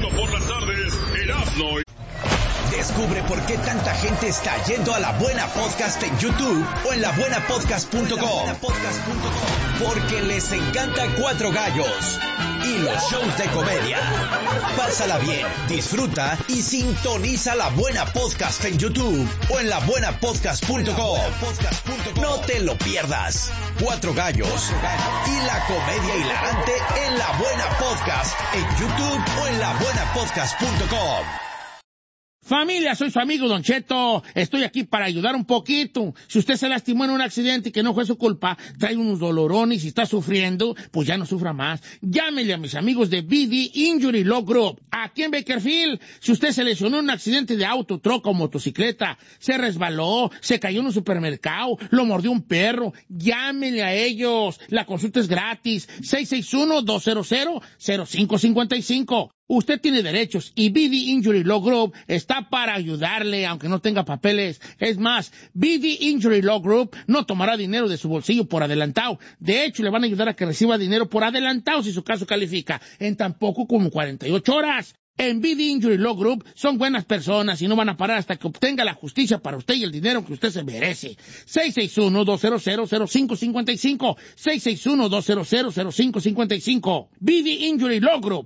Transmitiendo por las tardes, Erasmo. Descubre por qué tanta gente está yendo a La Buena Podcast en YouTube o en labuenapodcast.com. Porque les encanta Cuatro Gallos y los shows de comedia. Pásala bien, disfruta y sintoniza La Buena Podcast en YouTube o en labuenapodcast.com. No te lo pierdas. Cuatro Gallos y la comedia hilarante en La Buena Podcast en YouTube o en labuenapodcast.com. Familia, soy su amigo Don Cheto. Estoy aquí para ayudar un poquito. Si usted se lastimó en un accidente y que no fue su culpa, trae unos dolorones y está sufriendo, pues ya no sufra más. Llámele a mis amigos de BD Injury Law Group. Aquí en Bakersfield, si usted se lesionó en un accidente de auto, troca o motocicleta, se resbaló, se cayó en un supermercado, lo mordió un perro, llámele a ellos. La consulta es gratis. 661-200-0555. Usted tiene derechos y BD Injury Law Group está para ayudarle, aunque no tenga papeles. Es más, BD Injury Law Group no tomará dinero de su bolsillo por adelantado. De hecho, le van a ayudar a que reciba dinero por adelantado si su caso califica, en tan poco como 48 horas. En BD Injury Law Group son buenas personas y no van a parar hasta que obtenga la justicia para usted y el dinero que usted se merece. 661-200-0555. 661-200-0555. BD Injury Law Group.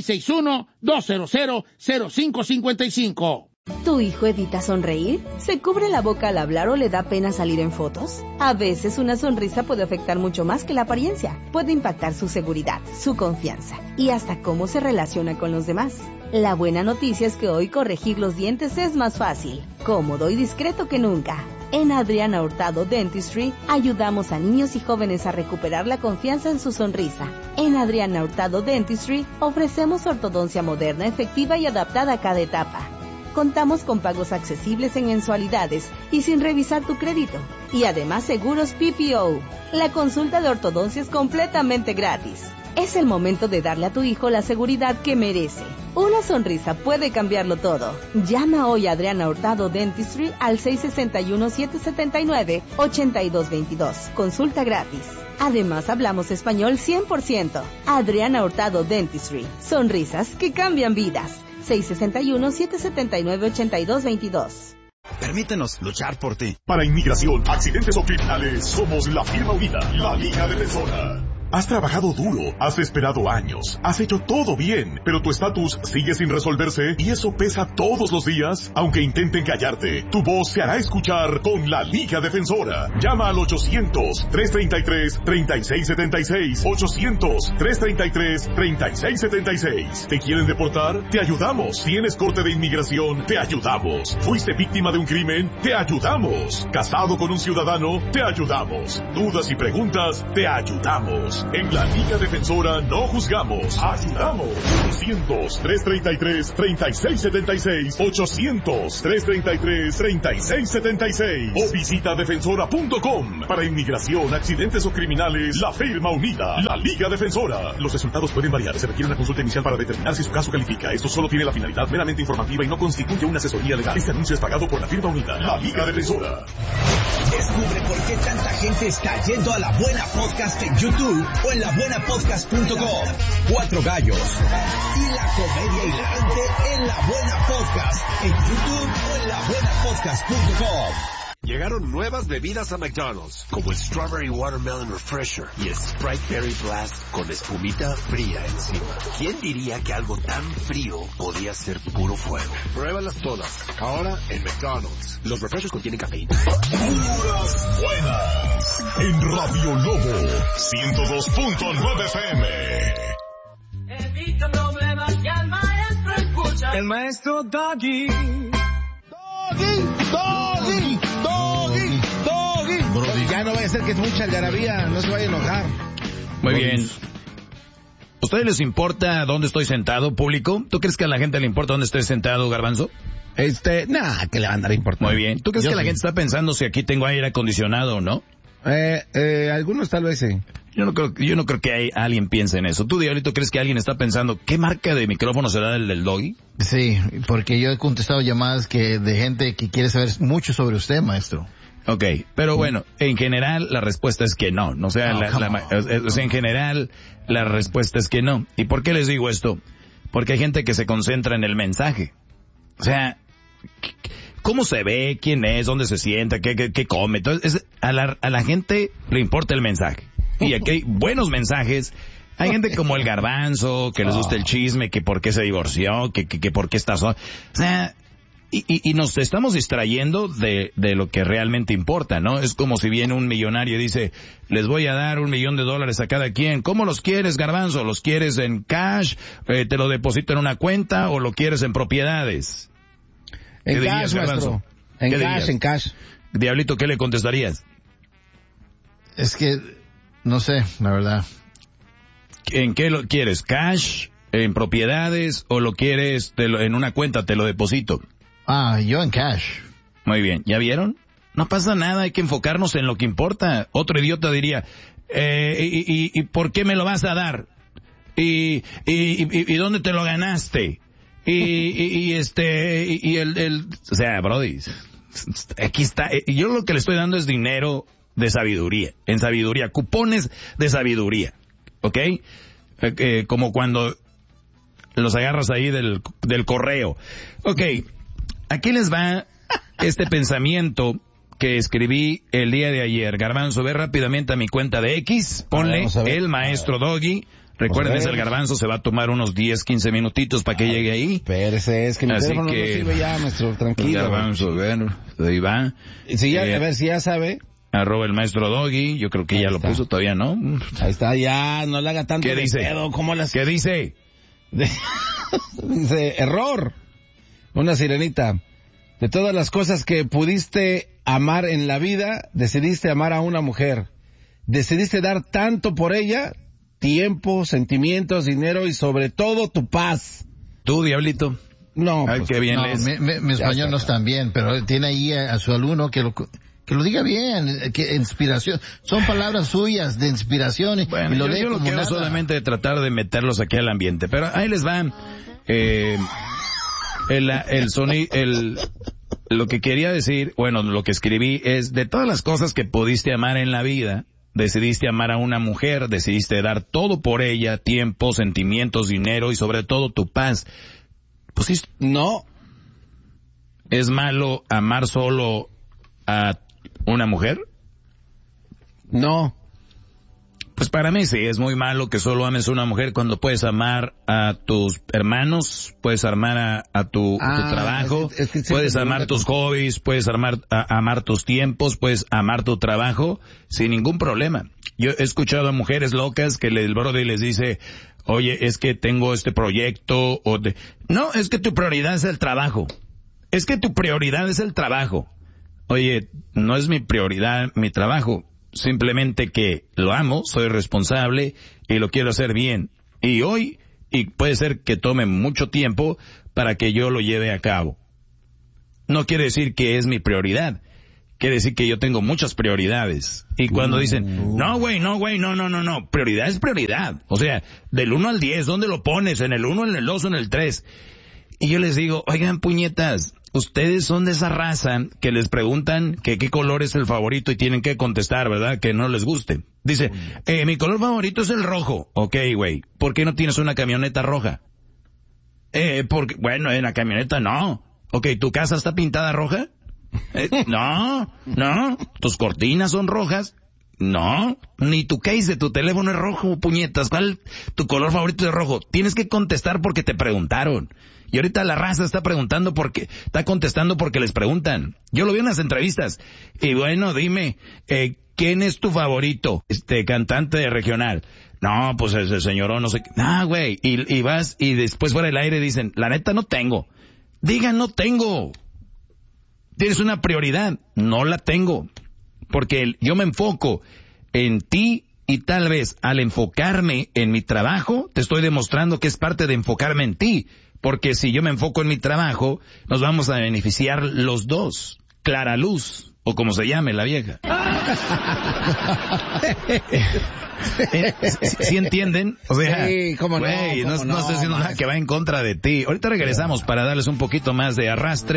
661-200-0555. ¿Tu hijo evita sonreír? ¿Se cubre la boca al hablar o le da pena salir en fotos? A veces una sonrisa puede afectar mucho más que la apariencia. Puede impactar su seguridad, su confianza y hasta cómo se relaciona con los demás. La buena noticia es que hoy corregir los dientes es más fácil, cómodo y discreto que nunca. En Adriana Hurtado Dentistry ayudamos a niños y jóvenes a recuperar la confianza en su sonrisa. En Adriana Hurtado Dentistry ofrecemos ortodoncia moderna, efectiva y adaptada a cada etapa. Contamos con pagos accesibles en mensualidades y sin revisar tu crédito. Y además seguros PPO. La consulta de ortodoncia es completamente gratis. Es el momento de darle a tu hijo la seguridad que merece. Una sonrisa puede cambiarlo todo. Llama hoy a Adriana Hurtado Dentistry al 661-779-8222. Consulta gratis. Además, hablamos español 100%. Adriana Hurtado Dentistry. Sonrisas que cambian vidas. 661-779-8222. Permítenos luchar por ti. Para inmigración, accidentes o criminales, somos la firma unida, la Liga Defensora. Has trabajado duro, has esperado años, has hecho todo bien, pero tu estatus sigue sin resolverse y eso pesa todos los días. Aunque intenten callarte, tu voz se hará escuchar con la Liga Defensora. Llama al 800-333-3676. 800-333-3676. ¿Te quieren deportar? Te ayudamos. ¿Tienes corte de inmigración? Te ayudamos. ¿Fuiste víctima de un crimen? Te ayudamos. ¿Casado con un ciudadano? Te ayudamos. ¿Dudas y preguntas? Te ayudamos. En la Liga Defensora no juzgamos, ayudamos. 800-333-3676. 800-333-3676. O visita defensora.com. Para inmigración, accidentes o criminales, la firma unida, la Liga Defensora. Los resultados pueden variar. Se requiere una consulta inicial para determinar si su caso califica. Esto solo tiene la finalidad meramente informativa y no constituye una asesoría legal. Este anuncio es pagado por la firma unida, la Liga Defensora. Descubre por qué tanta gente está yendo a La Buena Podcast en YouTube o en labuenapodcast.com. Cuatro Gallos y la comedia hilarante en La Buena Podcast en YouTube o en labuenapodcast.com. Llegaron nuevas bebidas a McDonald's, como el Strawberry Watermelon Refresher y el Sprite Berry Blast con espumita fría encima. ¿Quién diría que algo tan frío podía ser puro fuego? Pruébalas todas, ahora en McDonald's. Los refreshers contienen cafeína. Puras buenas. En Radio Lobo, 102.9 FM. Evita problemas que al maestro escucha. El maestro Doggy. Doggy. Ya no vaya a ser que es mucha algarabía, no se vaya a enojar. Muy bien. ¿A ustedes les importa dónde estoy sentado, público? ¿Tú crees que a la gente le importa dónde estoy sentado, Garbanzo? Que le va a andar importando. Muy bien. ¿Tú crees que la gente está pensando si aquí tengo aire acondicionado o no? Algunos tal vez sí. Yo no creo que alguien piense en eso. ¿Tú, Diablito, crees que alguien está pensando qué marca de micrófono será el del Doggy? Sí, porque yo he contestado llamadas de gente que quiere saber mucho sobre usted, maestro. Ok, pero bueno, en general la respuesta es que no. O sea, en general la respuesta es que no. ¿Y por qué les digo esto? Porque hay gente que se concentra en el mensaje. O sea, ¿cómo se ve? ¿Quién es? ¿Dónde se sienta? ¿Qué come? Entonces, a la gente le importa el mensaje. Y aquí hay buenos mensajes. Hay gente como el Garbanzo, que les gusta el chisme, que por qué se divorció, que por qué está solo. O sea, y nos estamos distrayendo de lo que realmente importa, ¿no? Es como si viene un millonario y dice, les voy a dar $1 millón a cada quien. ¿Cómo los quieres, Garbanzo? ¿Los quieres en cash? ¿Te lo deposito en una cuenta? ¿O lo quieres en propiedades? En cash, maestro. En cash. Diablito, ¿qué le contestarías? Es que, no sé, la verdad. ¿En qué lo quieres? ¿Cash? ¿En propiedades? ¿O lo quieres en una cuenta? Te lo deposito. Yo en cash. Muy bien. ¿Ya vieron? No pasa nada, hay que enfocarnos en lo que importa. Otro idiota diría, ¿y por qué me lo vas a dar? ¿Y dónde te lo ganaste? O sea, brody, aquí está, yo lo que le estoy dando es dinero de sabiduría, cupones de sabiduría, ¿ok? Como cuando los agarras ahí del correo. Ok, aquí les va este pensamiento que escribí el día de ayer. Garbanzo, ve rápidamente a mi cuenta de X, ponle el maestro Doggy. Recuerden, es el Garbanzo, se va a tomar unos 10, 15 minutitos para que llegue ahí. Espérese, es que mi teléfono no sirve ya, maestro, tranquilo. Garbanzo, bueno, ahí va. Si ya, a ver si ya sabe. @ el maestro Doggy, yo creo que ahí ya lo puso, todavía no. Ahí está, ya, no le haga tanto ¿Qué dice? pedo, ¿cómo las... ¿Qué dice? Dice, error. Una sirenita. De todas las cosas que pudiste amar en la vida, decidiste amar a una mujer. Decidiste dar tanto por ella, tiempo, sentimientos, dinero y sobre todo tu paz. ¿Tú, Diablito? No, ay, pues, qué bien no, mi español no es tan bien, pero tiene ahí a su alumno que lo diga bien, que inspiración, son palabras suyas de inspiración. Bueno, y lo yo lo quiero solamente tratar de meterlos aquí al ambiente, pero ahí les va el sonido, lo que quería decir, bueno, lo que escribí es, de todas las cosas que pudiste amar en la vida, decidiste amar a una mujer, decidiste dar todo por ella, tiempo, sentimientos, dinero y sobre todo tu paz. Pues sí, no. ¿Es malo amar solo a una mujer? No. Pues para mí sí, es muy malo que solo ames a una mujer cuando puedes amar a tus hermanos, puedes amar a tu trabajo, puedes amar tus hobbies, puedes amar tus tiempos, puedes amar tu trabajo sin ningún problema. Yo he escuchado a mujeres locas que el brother les dice, oye, es que tengo este proyecto, no, es que tu prioridad es el trabajo. Es que tu prioridad es el trabajo. Oye, no es mi prioridad mi trabajo. Simplemente que lo amo, soy responsable y lo quiero hacer bien. Y puede ser que tome mucho tiempo para que yo lo lleve a cabo. No quiere decir que es mi prioridad. Quiere decir que yo tengo muchas prioridades. Y cuando dicen, no, prioridad es prioridad. O sea, del 1 al 10, ¿dónde lo pones? ¿En el 1, en el 2 o en el 3? Y yo les digo, oigan, puñetas, ustedes son de esa raza que les preguntan que qué color es el favorito y tienen que contestar, ¿verdad? Que no les guste. Dice, mi color favorito es el rojo. Ok, güey, ¿por qué no tienes una camioneta roja? Porque, bueno, en la camioneta no. Ok, ¿tu casa está pintada roja? No. ¿Tus cortinas son rojas? No. Ni tu case de tu teléfono es rojo, puñetas. ¿Cuál tu color favorito es rojo? Tienes que contestar porque te preguntaron. Y ahorita la raza está contestando porque les preguntan. Yo lo vi en las entrevistas. Y bueno, dime, ¿quién es tu favorito? Cantante regional. No, pues ese señor, no sé qué. No, güey. Y vas, y después fuera del aire dicen, la neta no tengo. Digan, no tengo. ¿Tienes una prioridad? No la tengo. Porque yo me enfoco en ti y tal vez al enfocarme en mi trabajo, te estoy demostrando que es parte de enfocarme en ti. Porque si yo me enfoco en mi trabajo, nos vamos a beneficiar los dos. Clara luz, o como se llame la vieja. ¿Sí entienden? O sea, sí, cómo no, no estoy diciendo nada que va en contra de ti. Ahorita regresamos para darles un poquito más de arrastre.